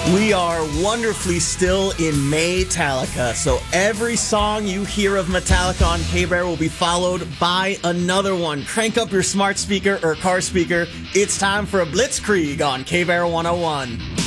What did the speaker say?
We are wonderfully still in Metallica, so every song you hear of Metallica on K-Bear will be followed by another one. Crank up your smart speaker or car speaker. It's time for a Blitzkrieg on K-Bear 101.